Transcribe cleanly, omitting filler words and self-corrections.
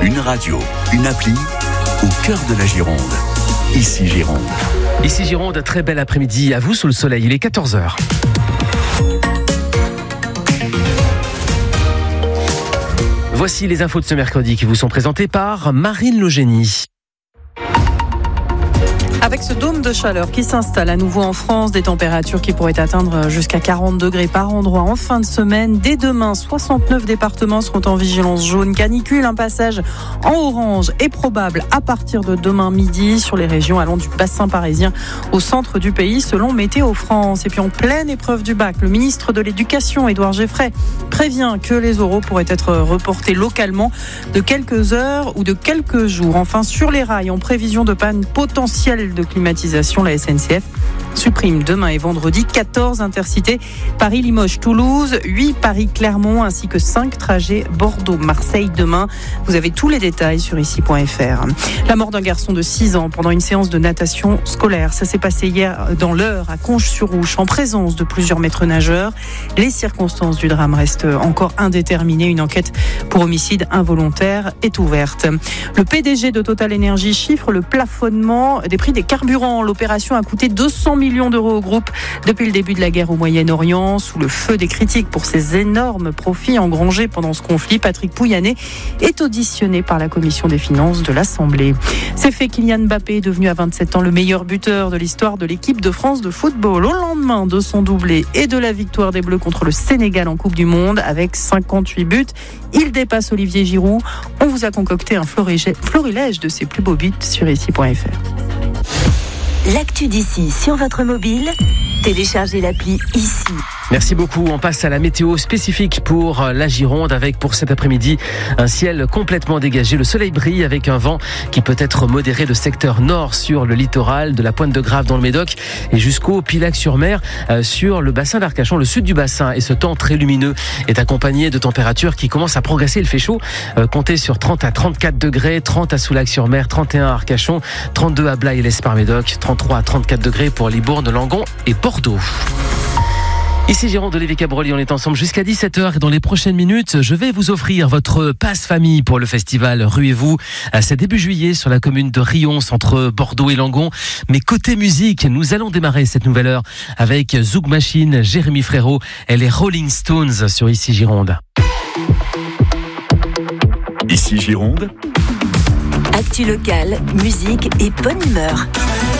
Une radio, une appli, au cœur de la Gironde. Ici Gironde. Ici Gironde, très bel après-midi à vous sous le soleil, il est 14h. Voici les infos de ce mercredi qui vous sont présentées par Marine Logénie. Avec ce dôme de chaleur qui s'installe à nouveau en France, des températures qui pourraient atteindre jusqu'à 40 degrés par endroit en fin de semaine. Dès demain, 69 départements seront en vigilance jaune canicule. Un passage en orange est probable à partir de demain midi sur les régions allant du bassin parisien au centre du pays, selon Météo France. Et puis en pleine épreuve du bac, le ministre de l'Éducation, Édouard Geffray, prévient que les oraux pourraient être reportés localement de quelques heures ou de quelques jours. Enfin, sur les rails, en prévision de panne potentielle de climatisation, la SNCF supprime demain et vendredi 14 intercités Paris-Limoges-Toulouse, 8 Paris-Clermont ainsi que 5 trajets Bordeaux-Marseille demain. Vous avez tous les détails sur ici.fr. La mort d'un garçon de 6 ans pendant une séance de natation scolaire. Ça s'est passé hier dans l'Eure à Conches-sur-Ouche en présence de plusieurs maîtres nageurs. Les circonstances du drame restent encore indéterminées. Une enquête pour homicide involontaire est ouverte. Le PDG de Total Energy chiffre le plafonnement des prix des carburants. L'opération a coûté 200 millions d'euros au groupe depuis le début de la guerre au Moyen-Orient. Sous le feu des critiques pour ses énormes profits engrangés pendant ce conflit, Patrick Pouyanné est auditionné par la commission des finances de l'Assemblée. C'est fait, Kylian Mbappé est devenu à 27 ans le meilleur buteur de l'histoire de l'équipe de France de football. Au lendemain de son doublé et de la victoire des Bleus contre le Sénégal en Coupe du Monde avec 58 buts, il dépasse Olivier Giroud. On vous a concocté un florilège de ses plus beaux buts sur ici.fr. L'actu d'ici sur votre mobile, téléchargez l'appli Ici. Merci beaucoup. On passe à la météo spécifique pour la Gironde avec pour cet après-midi un ciel complètement dégagé. Le soleil brille avec un vent qui peut être modéré. Le secteur nord sur le littoral de la Pointe de Grave dans le Médoc et jusqu'au Pilac-sur-Mer sur le bassin d'Arcachon, le sud du bassin. Et ce temps très lumineux est accompagné de températures qui commencent à progresser. Il fait chaud. Comptez sur 30 à 34 degrés, 30 à Soulac-sur-Mer, 31 à Arcachon, 32 à Blaye et l'Espar-Médoc, 33 à 34 degrés pour Libourne, Langon et Bordeaux. Ici Gironde, Olivier Cabroli, on est ensemble jusqu'à 17h et dans les prochaines minutes, je vais vous offrir votre passe-famille pour le festival Ruez-vous. C'est début juillet sur la commune de Rions, entre Bordeaux et Langon. Mais côté musique, nous allons démarrer cette nouvelle heure avec Zouk Machine, Jérémy Frérot et les Rolling Stones sur Ici Gironde. Ici Gironde. Actu locale, musique et bonne humeur.